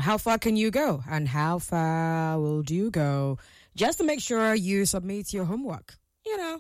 how far can you go? And how far will you go? Just to make sure you submit your homework, you know.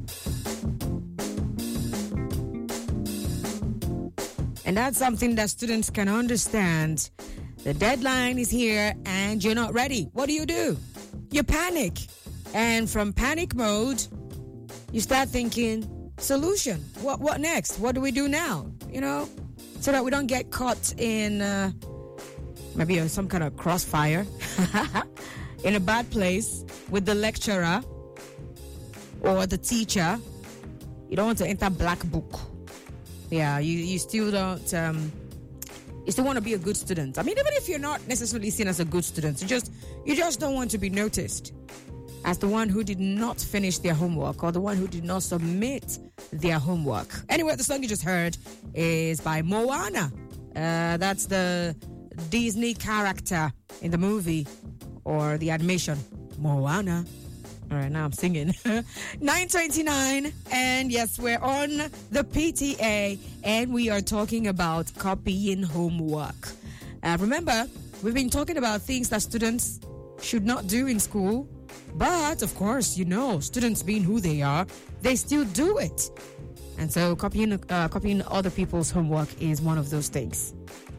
And that's something that students can understand. The deadline is here and you're not ready. What do? You panic. And from panic mode, you start thinking, solution. What next? What do we do now? You know, so that we don't get caught in maybe some kind of crossfire in a bad place with the lecturer or the teacher. You don't want to enter black book. Yeah, you still don't, you still want to be a good student. I mean, even if you're not necessarily seen as a good student, you just don't want to be noticed as the one who did not finish their homework or the one who did not submit their homework. Anyway, the song you just heard is by Moana. That's the Disney character in the movie or the animation, Moana. All right, now I'm singing. 9:29, and yes, we're on the PTA, and we are talking about copying homework. Remember, we've been talking about things that students should not do in school, but of course, you know, students being who they are, they still do it. And so copying other people's homework is one of those things.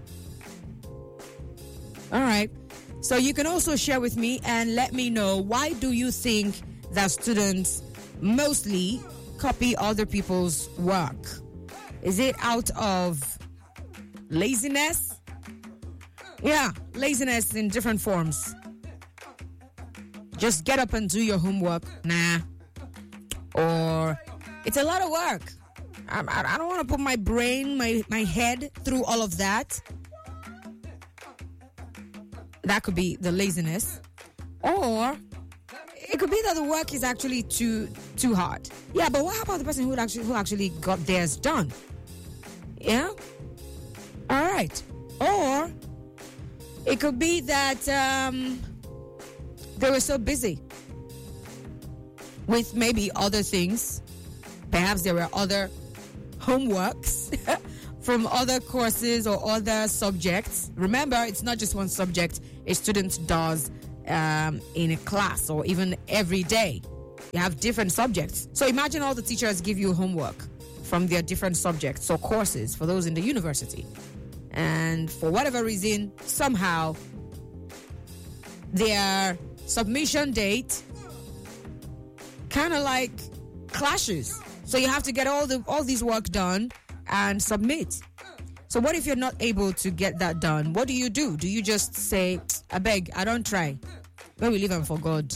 All right. So you can also share with me and let me know, why do you think that students mostly copy other people's work? Is it out of laziness? Yeah, laziness in different forms. Just get up and do your homework. Nah. Or it's a lot of work. I don't want to put my brain, my head through all of that. That could be the laziness. Or it could be that the work is actually too hard. Yeah, but what about the person who actually got theirs done? Yeah? All right. Or it could be that they were so busy with maybe other things. Perhaps there were other homeworks from other courses or other subjects. Remember, it's not just one subject a student does in a class or even every day. You have different subjects. So imagine all the teachers give you homework from their different subjects or courses for those in the university. And for whatever reason, somehow, their submission date kind of like clashes. So you have to get all this work done and submit. So what if you're not able to get that done? What do? Do you just say, I beg, I don't try? When we leave them for God.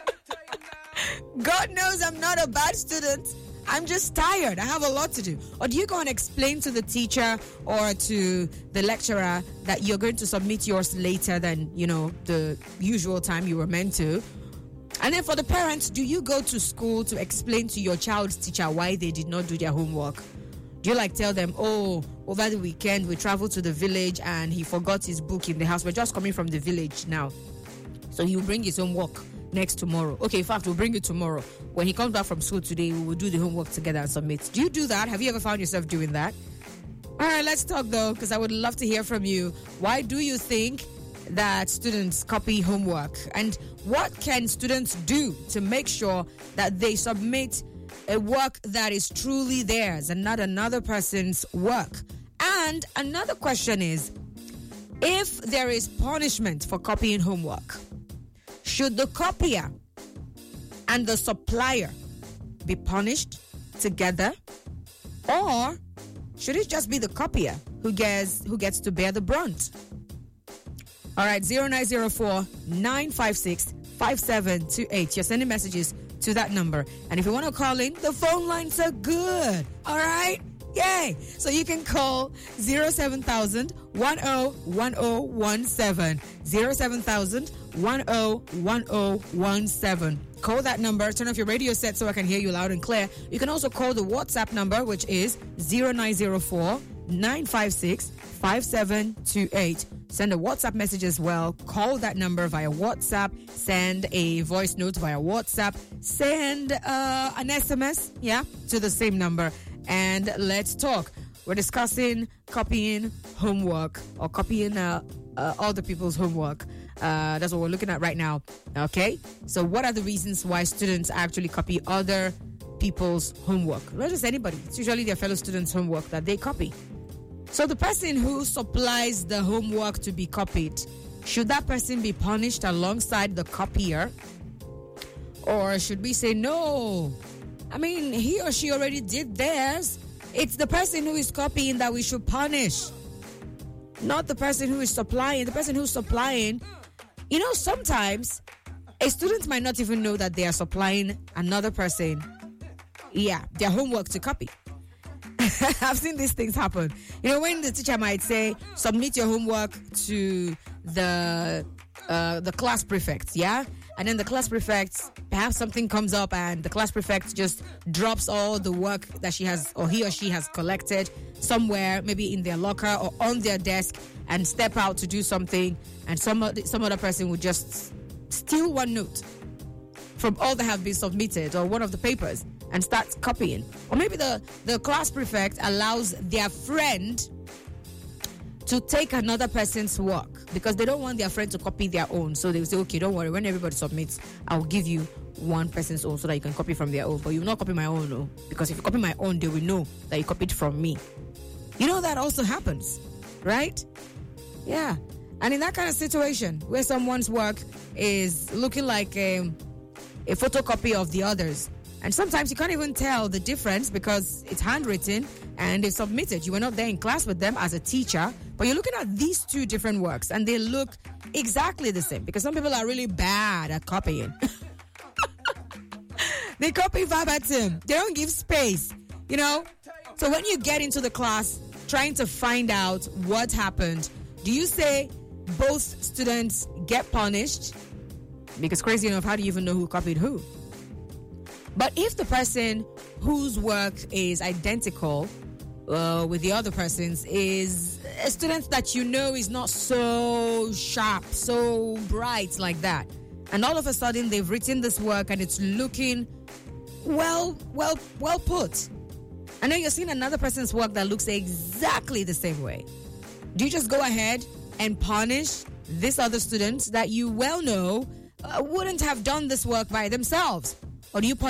God knows I'm not a bad student. I'm just tired. I have a lot to do. Or do you go and explain to the teacher or to the lecturer that you're going to submit yours later than, the usual time you were meant to? And then for the parents, do you go to school to explain to your child's teacher why they did not do their homework? Do you tell them, over the weekend we traveled to the village and he forgot his book in the house. We're just coming from the village now. So he'll bring his homework next tomorrow. Okay, in fact, we'll bring it tomorrow. When he comes back from school today, we will do the homework together and submit. Do you do that? Have you ever found yourself doing that? All right, let's talk though, because I would love to hear from you. Why do you think that students copy homework? And what can students do to make sure that they submit a work that is truly theirs and not another person's work? And another question is, if there is punishment for copying homework, should the copier and the supplier be punished together? Or should it just be the copier who gets to bear the brunt? All right, 0904-956-5728. You're sending messages to that number. And if you want to call in, the phone lines are good. All right? Yay! So you can call 070101017. 070101017. Call that number. Turn off your radio set so I can hear you loud and clear. You can also call the WhatsApp number, which is 0904-956-5728. Send a WhatsApp message as well. Call that number via WhatsApp. Send a voice note via WhatsApp. Send an SMS, to the same number. And let's talk. We're discussing copying homework or copying other people's homework. That's what we're looking at right now. Okay? So what are the reasons why students actually copy other people's homework? Not just anybody. It's usually their fellow students' homework that they copy. So the person who supplies the homework to be copied, should that person be punished alongside the copier? Or should we say, no, I mean, he or she already did theirs. It's the person who is copying that we should punish, not the person who is supplying. The person who's supplying, sometimes a student might not even know that they are supplying another person, their homework to copy. I've seen these things happen. When the teacher might say, submit your homework to the class prefect, and then the class prefect, perhaps something comes up and the class prefect just drops all the work that she has, or he or she has collected somewhere, maybe in their locker or on their desk, and step out to do something, and some other person would just steal one note from all that have been submitted or one of the papers and start copying. Or maybe the class prefect allows their friend to take another person's work because they don't want their friend to copy their own. So they will say, okay, don't worry, when everybody submits, I'll give you one person's own so that you can copy from their own. But you will not copy my own, no. Because if you copy my own, they will know that you copied from me. That also happens, right? Yeah. And in that kind of situation where someone's work is looking like a photocopy of the others, and sometimes you can't even tell the difference because it's handwritten and they submitted. You were not there in class with them as a teacher, but you're looking at these two different works and they look exactly the same because some people are really bad at copying. They copy verbatim. They don't give space, So when you get into the class trying to find out what happened, do you say both students get punished? Because crazy enough, how do you even know who copied who? But if the person whose work is identical with the other person's is a student that is not so sharp, so bright like that, and all of a sudden they've written this work and it's looking well put, and then you're seeing another person's work that looks exactly the same way, do you just go ahead and punish this other student that you know wouldn't have done this work by themselves? Or do you punish